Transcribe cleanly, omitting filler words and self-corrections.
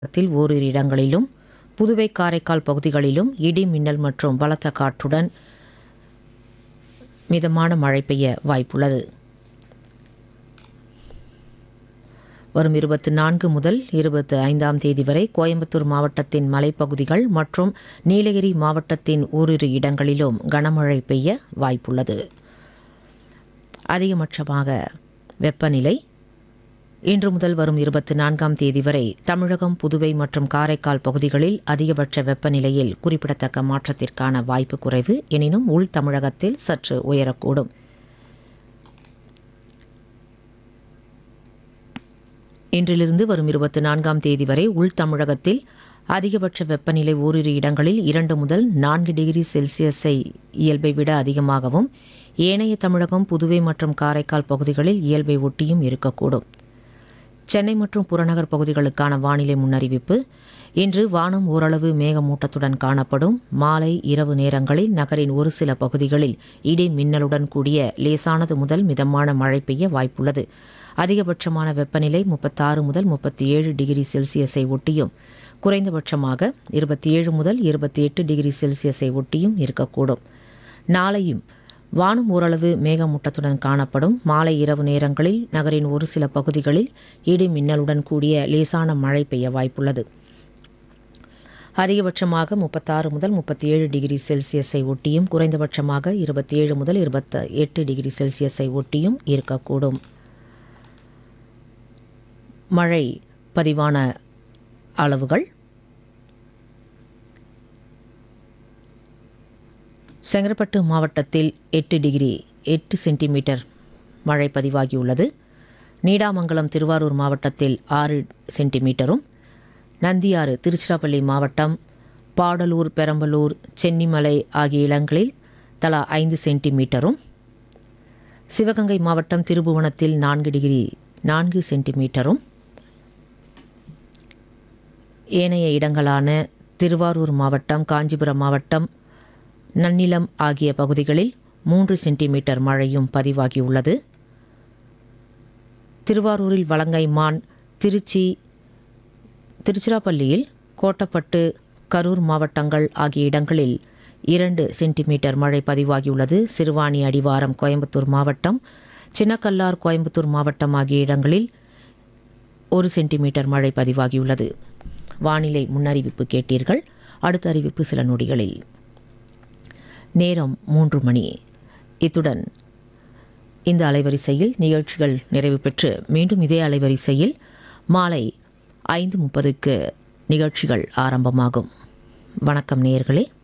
ஓரிரு இடங்களிலும், புதுவை காரைக்கால் பகுதிகளிலும் இடி மின்னல் மற்றும் பலத்த காற்றுடன் மிதமான மழை பெய்ய வாய்ப்புள்ளது. வரும் 24 முதல் 25ஆம் தேதி வரை கோயம்புத்தூர் மாவட்டத்தின் மலைப்பகுதிகள் மற்றும் நீலகிரி மாவட்டத்தின் ஓரிரு இடங்களிலும் கனமழை பெய்ய வாய்ப்புள்ளது. அதிகபட்சமாக வெப்பநிலை இன்று முதல் வரும் 24ஆம் தேதி வரை தமிழகம், புதுவை மற்றும் காரைக்கால் பகுதிகளில் அதிகபட்ச வெப்பநிலையில் குறிப்பிடத்தக்க மாற்றத்திற்கான வாய்ப்பு குறைவு. எனினும் உள் தமிழகத்தில் சற்று உயரக்கூடும். இன்றிலிருந்து வரும் 24ஆம் தேதி வரை உள் தமிழகத்தில் அதிகபட்ச வெப்பநிலை ஓரிரு இடங்களில் 2 முதல் 4 டிகிரி செல்சியஸை இயல்பை விட அதிகமாகவும், ஏனைய தமிழகம், புதுவை மற்றும் காரைக்கால் பகுதிகளில் இயல்பை ஒட்டியும் இருக்கக்கூடும். சென்னை மற்றும் புறநகர் பகுதிகளுக்கான வானிலை முன்னறிவிப்பு. இன்று வானம் ஓரளவு மேகமூட்டத்துடன் காணப்படும். மாலை இரவு நேரங்களில் நகரின் ஒரு சில பகுதிகளில் இடி மின்னலுடன் கூடிய லேசானது முதல் மிதமான மழை பெய்ய வாய்ப்புள்ளது. அதிகபட்சமான வெப்பநிலை 36 முதல் 37 டிகிரி செல்சியஸை ஒட்டியும், குறைந்தபட்சமாக 27 முதல் 28 டிகிரி செல்சியஸை ஒட்டியும் இருக்கக்கூடும். நாளையும் வானம் ஓரளவு மேகமூட்டத்துடன் காணப்படும். மாலை இரவு நேரங்களில் நகரின் ஒரு சில பகுதிகளில் இடி மின்னலுடன் கூடிய லேசான மழை பெய்ய வாய்ப்புள்ளது. அதிகபட்சமாக 36 முதல் 37 டிகிரி செல்சியஸை ஒட்டியும், குறைந்தபட்சமாக 27 முதல் 28 டிகிரி செல்சியஸை ஒட்டியும் இருக்கக்கூடும். மழை பதிவான அளவுகள்: செங்கற்பட்டு மாவட்டத்தில் 8 சென்டிமீட்டர் மழை பதிவாகியுள்ளது. நீடாமங்கலம் திருவாரூர் மாவட்டத்தில் 6 சென்டிமீட்டரும், நந்தியாறு திருச்சிராப்பள்ளி மாவட்டம், பாடலூர், பெரம்பலூர், சென்னிமலை ஆகிய இடங்களில் தலா 5 சென்டிமீட்டரும், சிவகங்கை மாவட்டம் திருபுவனத்தில் 4 சென்டிமீட்டரும், ஏனைய இடங்களான திருவாரூர் மாவட்டம், காஞ்சிபுரம் மாவட்டம், நன்னிலம் ஆகிய பகுதிகளில் 3 சென்டிமீட்டர் மழையும் பதிவாகியுள்ளது. திருவாரூரில் வலங்கைமான், திருச்சிராப்பள்ளியில் கோட்டப்பட்டு, கரூர் மாவட்டங்கள் ஆகிய இடங்களில் 2 சென்டிமீட்டர் மழை பதிவாகியுள்ளது. சிறுவாணி அடிவாரம் கோயம்புத்தூர் மாவட்டம், சின்னக்கல்லார் கோயம்புத்தூர் மாவட்டம் ஆகிய இடங்களில் 1 சென்டிமீட்டர் மழை பதிவாகியுள்ளது. வானிலை முன்னறிவிப்பு கேட்டீர்கள். அடுத்த அறிவிப்பு சில நொடிகளில். நேரம் 3 மணி. இத்துடன் இந்த அலைவரிசையில் நிகழ்ச்சிகள் நிறைவு பெற்று மீண்டும் இதே அலைவரிசையில் மாலை 5:30க்கு நிகழ்ச்சிகள் ஆரம்பமாகும். வணக்கம் நேயர்களே.